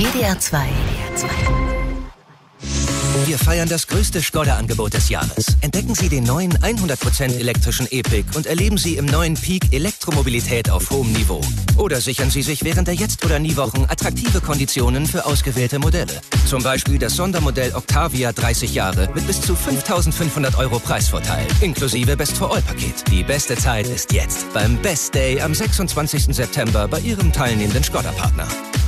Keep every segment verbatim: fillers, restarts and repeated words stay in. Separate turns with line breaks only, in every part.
W D R zwei.
Wir feiern das größte Skoda-Angebot des Jahres. Entdecken Sie den neuen hundert Prozent elektrischen E-Pick und erleben Sie im neuen Peak Elektromobilität auf hohem Niveau. Oder sichern Sie sich während der Jetzt- oder Nie-Wochen attraktive Konditionen für ausgewählte Modelle. Zum Beispiel das Sondermodell Octavia dreißig Jahre mit bis zu fünftausendfünfhundert Euro Preisvorteil, inklusive Best-for-All-Paket. Die beste Zeit ist jetzt beim Best Day am sechsundzwanzigsten September bei Ihrem teilnehmenden Skoda-Partner.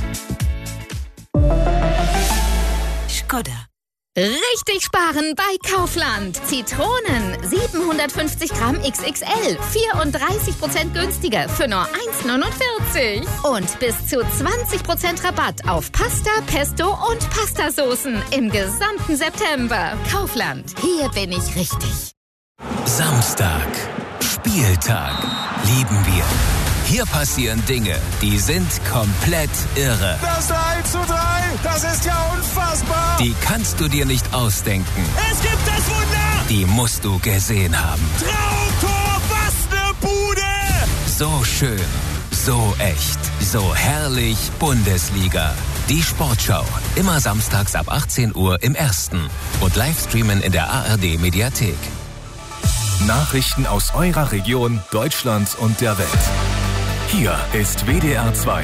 Skoda.
Richtig sparen bei Kaufland. Zitronen siebenhundertfünfzig Gramm X X L, vierunddreißig Prozent günstiger für nur eins neunundvierzig. Und bis zu zwanzig Prozent Rabatt auf Pasta, Pesto und Pastasoßen im gesamten September. Kaufland, hier bin ich richtig.
Samstag, Spieltag, lieben wir. Hier passieren Dinge, die sind komplett irre.
Das drei zu drei, das ist ja unfassbar.
Die kannst du dir nicht ausdenken.
Es gibt das Wunder.
Die musst du gesehen haben.
Traumtor, was ne Bude.
So schön, so echt, so herrlich Bundesliga. Die Sportschau, immer samstags ab achtzehn Uhr im Ersten und Livestreamen in der A R D-Mediathek.
Nachrichten aus eurer Region, Deutschland und der Welt. Hier ist W D R zwei.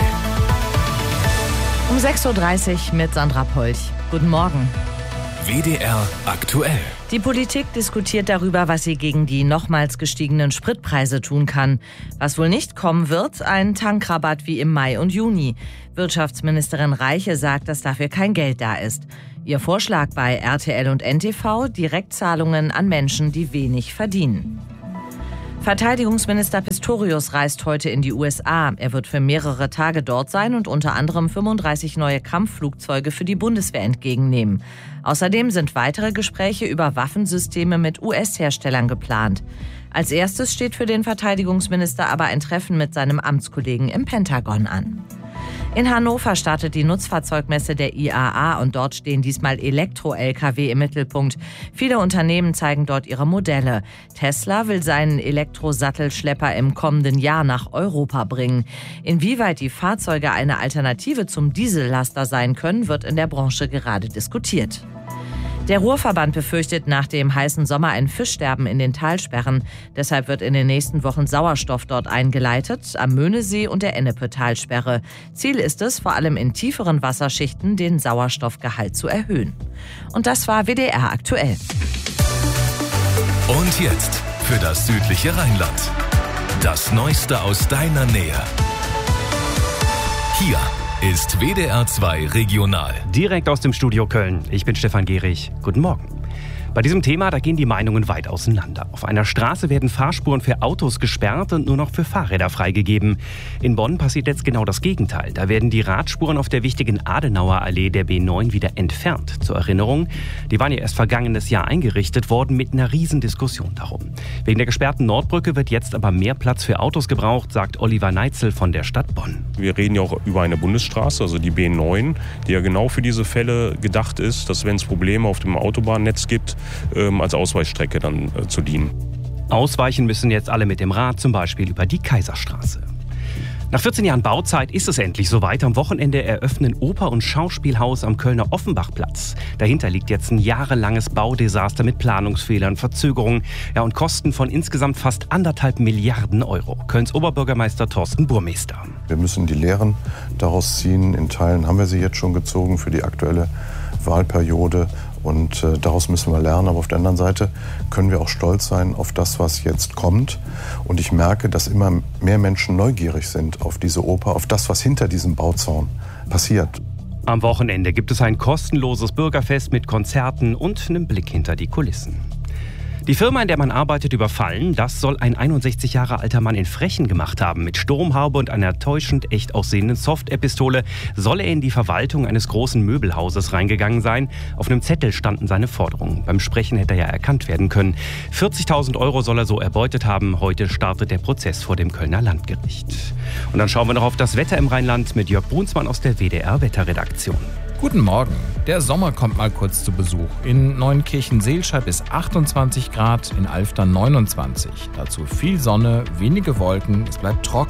Um sechs Uhr dreißig mit Sandra Polch. Guten Morgen.
W D R aktuell.
Die Politik diskutiert darüber, was sie gegen die nochmals gestiegenen Spritpreise tun kann. Was wohl nicht kommen wird, ein Tankrabatt wie im Mai und Juni. Wirtschaftsministerin Reiche sagt, dass dafür kein Geld da ist. Ihr Vorschlag bei R T L und N T V: Direktzahlungen an Menschen, die wenig verdienen. Verteidigungsminister Pistorius reist heute in die U S A. Er wird für mehrere Tage dort sein und unter anderem fünfunddreißig neue Kampfflugzeuge für die Bundeswehr entgegennehmen. Außerdem sind weitere Gespräche über Waffensysteme mit U S-Herstellern geplant. Als erstes steht für den Verteidigungsminister aber ein Treffen mit seinem Amtskollegen im Pentagon an. In Hannover startet die Nutzfahrzeugmesse der I A A und dort stehen diesmal Elektro-L K W im Mittelpunkt. Viele Unternehmen zeigen dort ihre Modelle. Tesla will seinen Elektrosattelschlepper im kommenden Jahr nach Europa bringen. Inwieweit die Fahrzeuge eine Alternative zum Diesellaster sein können, wird in der Branche gerade diskutiert. Der Ruhrverband befürchtet nach dem heißen Sommer ein Fischsterben in den Talsperren. Deshalb wird in den nächsten Wochen Sauerstoff dort eingeleitet, am Möhnesee und der Ennepe-Talsperre. Ziel ist es, vor allem in tieferen Wasserschichten den Sauerstoffgehalt zu erhöhen. Und das war W D R aktuell.
Und jetzt für das südliche Rheinland. Das Neueste aus deiner Nähe. Hier ist W D R zwei Regional.
Direkt aus dem Studio Köln. Ich bin Stefan Gehrig. Guten Morgen. Bei diesem Thema, da gehen die Meinungen weit auseinander. Auf einer Straße werden Fahrspuren für Autos gesperrt und nur noch für Fahrräder freigegeben. In Bonn passiert jetzt genau das Gegenteil. Da werden die Radspuren auf der wichtigen Adenauer Allee der B neun wieder entfernt. Zur Erinnerung, die waren ja erst vergangenes Jahr eingerichtet worden mit einer riesen Diskussion darum. Wegen der gesperrten Nordbrücke wird jetzt aber mehr Platz für Autos gebraucht, sagt Oliver Neitzel von der Stadt Bonn.
Wir reden ja auch über eine Bundesstraße, also die B neun, die ja genau für diese Fälle gedacht ist, dass wenn es Probleme auf dem Autobahnnetz gibt, als Ausweichstrecke dann äh, zu dienen.
Ausweichen müssen jetzt alle mit dem Rad, zum Beispiel über die Kaiserstraße. Nach vierzehn Jahren Bauzeit ist es endlich soweit. Am Wochenende eröffnen Oper- und Schauspielhaus am Kölner Offenbachplatz. Dahinter liegt jetzt ein jahrelanges Baudesaster mit Planungsfehlern, Verzögerungen, ja, und Kosten von insgesamt fast anderthalb Milliarden Euro. Kölns Oberbürgermeister Thorsten Burmester.
Wir müssen die Lehren daraus ziehen. In Teilen haben wir sie jetzt schon gezogen für die aktuelle Wahlperiode. Und äh, daraus müssen wir lernen. Aber auf der anderen Seite können wir auch stolz sein auf das, was jetzt kommt. Und ich merke, dass immer mehr Menschen neugierig sind auf diese Oper, auf das, was hinter diesem Bauzaun passiert.
Am Wochenende gibt es ein kostenloses Bürgerfest mit Konzerten und einem Blick hinter die Kulissen. Die Firma, in der man arbeitet, überfallen, das soll ein einundsechzig Jahre alter Mann in Frechen gemacht haben. Mit Sturmhaube und einer täuschend echt aussehenden Software-Pistole soll er in die Verwaltung eines großen Möbelhauses reingegangen sein. Auf einem Zettel standen seine Forderungen. Beim Sprechen hätte er ja erkannt werden können. vierzigtausend Euro soll er so erbeutet haben. Heute startet der Prozess vor dem Kölner Landgericht. Und dann schauen wir noch auf das Wetter im Rheinland mit Jörg Brunsmann aus der W D R-Wetterredaktion.
Guten Morgen. Der Sommer kommt mal kurz zu Besuch. In Neunkirchen-Seelscheid bis achtundzwanzig Grad, in Alfter neunundzwanzig. Dazu viel Sonne, wenige Wolken, es bleibt trocken.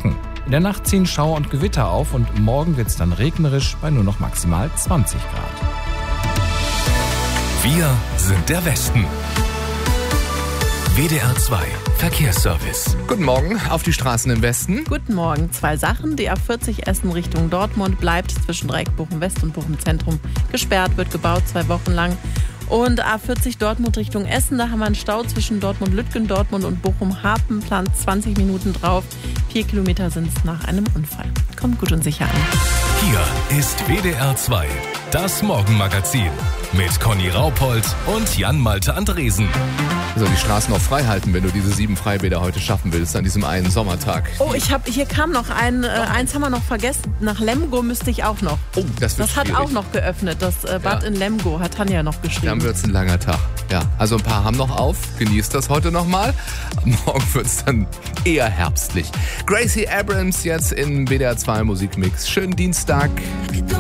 In der Nacht ziehen Schauer und Gewitter auf und morgen wird es dann regnerisch bei nur noch maximal zwanzig Grad.
Wir sind der Westen. W D R zwei Verkehrsservice.
Guten Morgen auf die Straßen im Westen.
Guten Morgen. Zwei Sachen. Die A vierzig Essen Richtung Dortmund bleibt zwischen Dreieck Bochum West und Bochum Zentrum gesperrt, wird gebaut zwei Wochen lang. Und A vierzig Dortmund Richtung Essen, da haben wir einen Stau zwischen Dortmund-Lütgen, Dortmund und Bochum-Hapen, plant zwanzig Minuten drauf. Vier Kilometer sind es nach einem Unfall. Kommt gut und sicher an.
Hier ist W D R zwei, das Morgenmagazin mit Conny Raupold und Jan-Malte Andresen.
So, die Straßen auch frei halten, wenn du diese sieben Freibäder heute schaffen willst an diesem einen Sommertag.
Oh, ich hab, hier kam noch ein, äh, eins haben wir noch vergessen. Nach Lemgo müsste ich auch noch.
Oh, das wird
Das hat
schwierig.
auch noch geöffnet, das äh, Bad
Ja.
in Lemgo, hat Tanja noch geschrieben.
Dann wird es ein langer Tag. Ja, also ein paar haben noch auf. Genießt das heute nochmal. Morgen wird es dann eher herbstlich. Gracie Abrams jetzt in W D R zwei Musikmix. Schönen Dienstag.